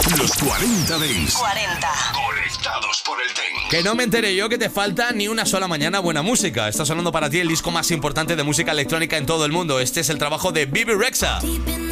Los 40 Dents. 40. Conectados por el Dents. Que no me enteré yo que te falta ni una sola mañana buena música. Está sonando para ti el disco más importante de música electrónica en todo el mundo. Este es el trabajo de Bebe Rexha.